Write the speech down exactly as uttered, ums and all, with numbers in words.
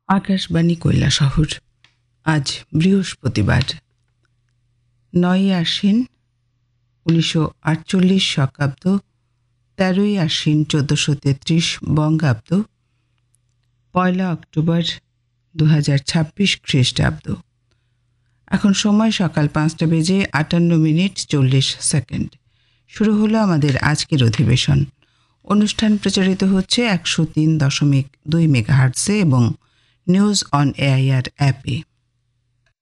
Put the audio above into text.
আকাশবাণী কৈলাসহর। আজ বৃহস্পতিবার নয় আশ্বিন উনিশশো আটচল্লিশ শকাব্দ, তেরোই আশ্বিন চোদ্দোশো তেত্রিশ বঙ্গাব্দ, পয়লা অক্টোবর দু হাজার ছাব্বিশ খ্রিস্টাব্দ। এখন সময় সকাল পাঁচটা বেজে আটান্ন মিনিট চল্লিশ সেকেন্ড। শুরু হলো আমাদের আজকের অধিবেশন। অনুষ্ঠান প্রচারিত হচ্ছে একশো তিন দশমিক দুই মেগাহার্টসে এবং নিউজ অন এআইআর অ্যাপে।